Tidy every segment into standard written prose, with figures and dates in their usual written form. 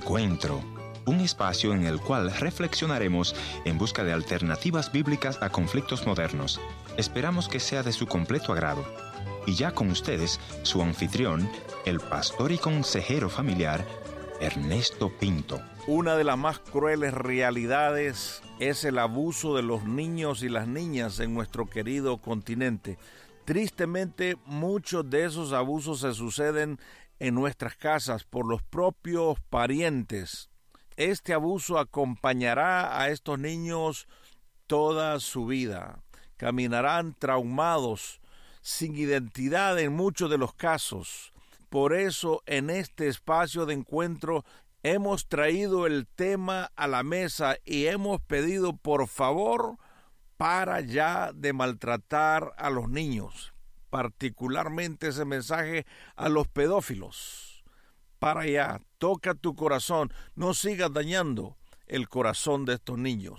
Encuentro, un espacio en el cual reflexionaremos en busca de alternativas bíblicas a conflictos modernos. Esperamos que sea de su completo agrado. Y ya con ustedes, su anfitrión, el pastor y consejero familiar, Ernesto Pinto. Una de las más crueles realidades es el abuso de los niños y las niñas en nuestro querido continente. Tristemente, muchos de esos abusos se suceden en nuestras casas por los propios parientes. Este abuso acompañará a estos niños toda su vida. Caminarán traumados, sin identidad en muchos de los casos. Por eso, en este espacio de encuentro, hemos traído el tema a la mesa y hemos pedido, por favor, para ya de maltratar a los niños. Particularmente ese mensaje a los pedófilos. Para allá, toca tu corazón, no sigas dañando el corazón de estos niños.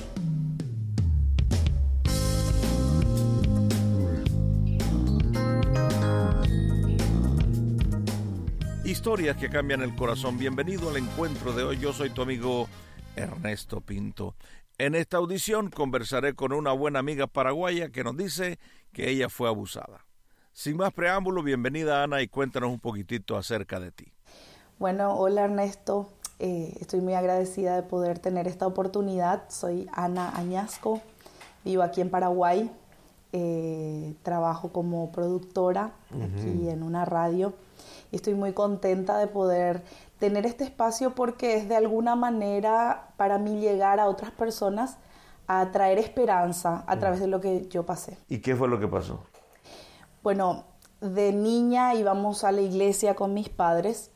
Historias que cambian el corazón. Bienvenido al encuentro de hoy. Yo soy tu amigo Ernesto Pinto. En esta audición conversaré con una buena amiga paraguaya que nos dice que ella fue abusada. Sin más preámbulo, bienvenida Ana y cuéntanos un poquitito acerca de ti. Bueno, hola Ernesto, estoy muy agradecida de poder tener esta oportunidad. Soy Ana Añasco, vivo aquí en Paraguay, trabajo como productora aquí en una radio. Estoy muy contenta de poder tener este espacio porque es de alguna manera para mí llegar a otras personas a traer esperanza a través de lo que yo pasé. ¿Y qué fue lo que pasó? Bueno, de niña íbamos a la iglesia con mis padres,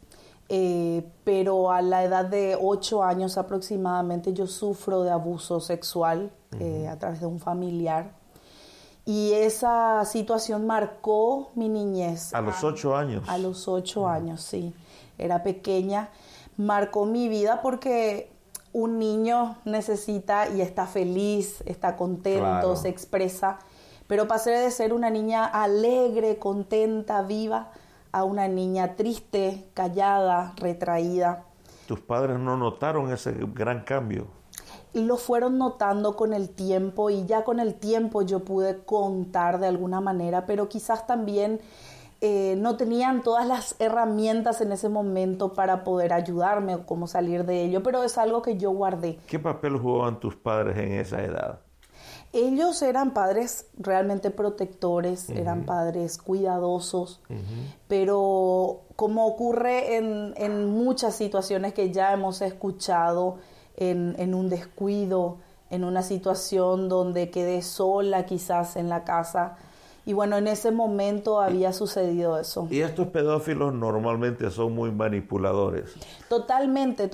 pero a la edad de 8 años aproximadamente yo sufro de abuso sexual a través de un familiar. Y esa situación marcó mi niñez. ¿A los 8 años? A los 8 años, sí. Era pequeña. Marcó mi vida porque un niño necesita y está feliz, está contento, claro, se expresa. Pero pasé de ser una niña alegre, contenta, viva, a una niña triste, callada, retraída. ¿Tus padres no notaron ese gran cambio? Lo fueron notando con el tiempo y ya con el tiempo yo pude contar de alguna manera, pero quizás también no tenían todas las herramientas en ese momento para poder ayudarme o cómo salir de ello, pero es algo que yo guardé. ¿Qué papel jugaban tus padres en esa edad? Ellos eran padres realmente protectores, eran padres cuidadosos, pero como ocurre en muchas situaciones que ya hemos escuchado, en un descuido, en una situación donde quedé sola quizás en la casa. Y bueno, en ese momento había sucedido eso. Y estos pedófilos normalmente son muy manipuladores. Totalmente.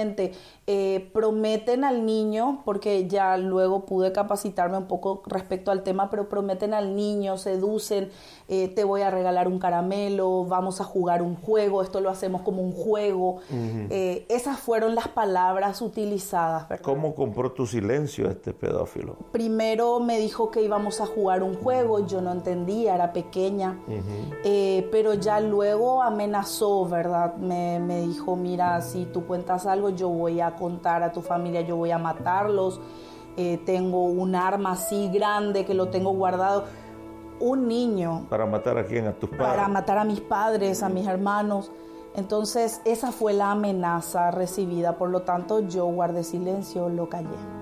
Prometen al niño, porque ya luego pude capacitarme un poco respecto al tema, pero prometen al niño, seducen, te voy a regalar un caramelo, vamos a jugar un juego, esto lo hacemos como un juego. Esas fueron las palabras utilizadas, ¿verdad? ¿Cómo compró tu silencio este pedófilo? Primero me dijo que íbamos a jugar un juego, yo no entendía, era pequeña, pero ya luego amenazó, ¿verdad? Me dijo, mira, si tú cuentas algo, yo voy a contar a tu familia, yo voy a matarlos, tengo un arma así grande que lo tengo guardado. Un niño. ¿Para matar a quién? ¿A tus padres? Para matar a mis padres, a mis hermanos. Entonces esa fue la amenaza recibida, por lo tanto yo guardé silencio, lo callé.